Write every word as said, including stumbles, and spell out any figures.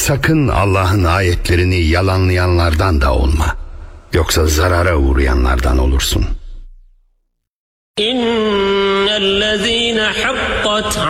sakın Allah'ın ayetlerini yalanlayanlardan da olma. Yoksa zarara uğrayanlardan olursun. İnnellezîne hakkat